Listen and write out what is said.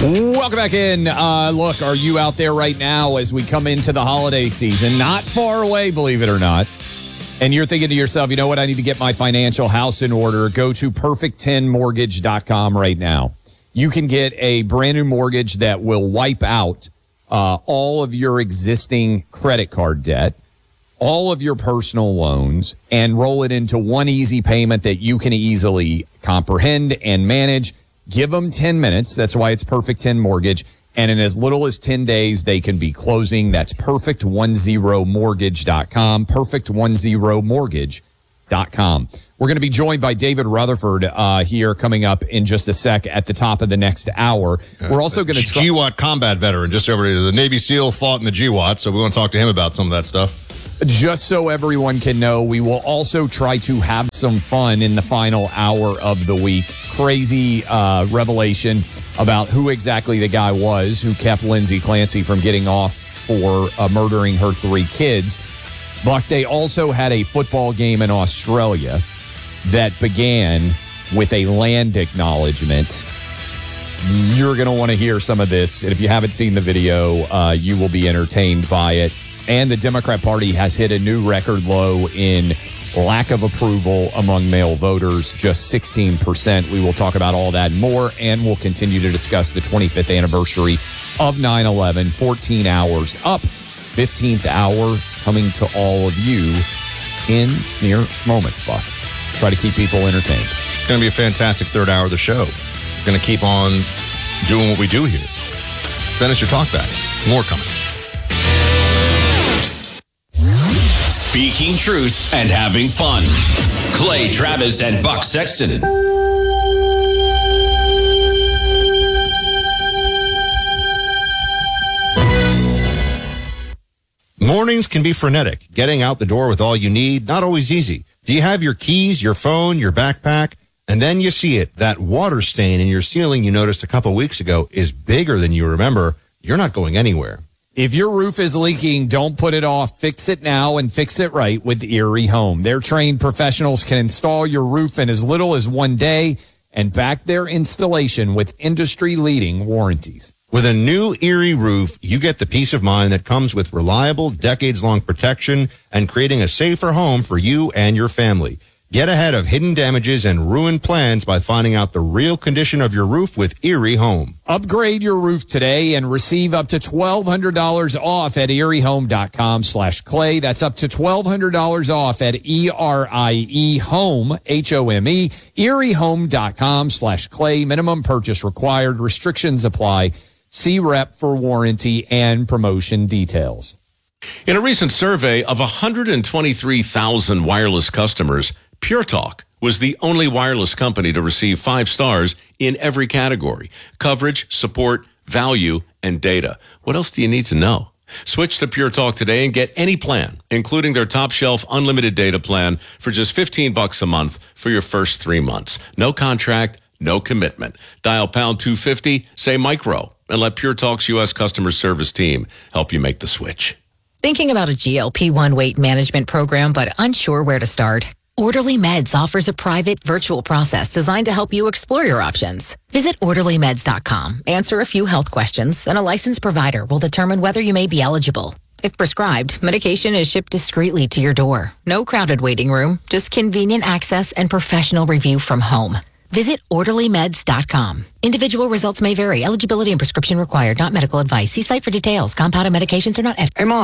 Welcome back in. Look, are you out there right now as we come into the holiday season? Not far away, believe it or not. And you're thinking to yourself, you know what? I need to get my financial house in order. Go to perfect10mortgage.com right now. You can get a brand new mortgage that will wipe out all of your existing credit card debt, all of your personal loans, and roll it into one easy payment that you can easily comprehend and manage. Give them 10 minutes. That's why it's Perfect 10 Mortgage. And in as little as 10 days, they can be closing. That's perfect10mortgage.com. Perfect10mortgage.com. We're going to be joined by David Rutherford here coming up in just a sec at the top of the next hour. We're also going to GWOT combat veteran, just over here. The Navy SEAL fought in the GWOT, so we want to talk to him about some of that stuff. Just so everyone can know, we will also try to have some fun in the final hour of the week. Crazy revelation about who exactly the guy was who kept Lindsay Clancy from getting off for murdering her 3 kids. Buck, they also had a football game in Australia that began with a land acknowledgement. You're going to want to hear some of this. And if you haven't seen the video, you will be entertained by it. And the Democrat Party has hit a new record low in lack of approval among male voters, just 16%. We will talk about all that and more, and we'll continue to discuss the 25th anniversary of 9/11, 14 hours up, 15th hour coming to all of you in mere moments, Buck. Try to keep people entertained. It's going to be a fantastic third hour of the show. We're going to keep on doing what we do here. Send us your talkbacks. More coming. Speaking truth and having fun. Clay Travis and Buck Sexton. Mornings can be frenetic. Getting out the door with all you need, not always easy. Do you have your keys, your phone, your backpack? And then you see it. That water stain in your ceiling you noticed a couple weeks ago is bigger than you remember. You're not going anywhere. If your roof is leaking, don't put it off. Fix it now and fix it right with Erie Home. Their trained professionals can install your roof in as little as 1 day and back their installation with industry-leading warranties. With a new Erie roof, you get the peace of mind that comes with reliable, decades-long protection and creating a safer home for you and your family. Get ahead of hidden damages and ruined plans by finding out the real condition of your roof with Erie Home. Upgrade your roof today and receive up to $1,200 off at eriehome.com/clay. That's up to $1,200 off at ERIE Home, HOME, eriehome.com/clay. Minimum purchase required. Restrictions apply. See rep for warranty and promotion details. In a recent survey of 123,000 wireless customers, Pure Talk was the only wireless company to receive 5 stars in every category: coverage, support, value, and data. What else do you need to know? Switch to Pure Talk today and get any plan, including their top shelf unlimited data plan for just $15 a month for your first 3 months. No contract, no commitment. Dial pound 250, say micro, and let Pure Talk's U.S. customer service team help you make the switch. Thinking about a GLP-1 weight management program but unsure where to start? Orderly Meds offers a private virtual process designed to help you explore your options. Visit orderlymeds.com, answer a few health questions, and a licensed provider will determine whether you may be eligible. If prescribed, medication is shipped discreetly to your door. No crowded waiting room, just convenient access and professional review from home. Visit orderlymeds.com. Individual results may vary. Eligibility and prescription required, not medical advice. See site for details. Compounded medications are not... Hey, Mom.